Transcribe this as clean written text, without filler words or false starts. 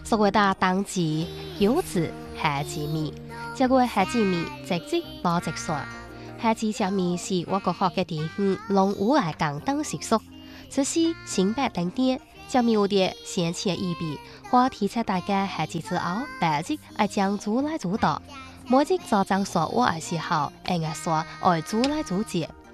所謂的冬至、柚子、夏至米，這個夏至米直接攞直算。夏至食米是我國學嘅地方，農戶嚟講當習俗，這是新白等點，食米有啲先前意味，或提出大家夏至之後，白日愛將煮來煮到，每日早上所我嘅時候，應該說愛煮來煮節。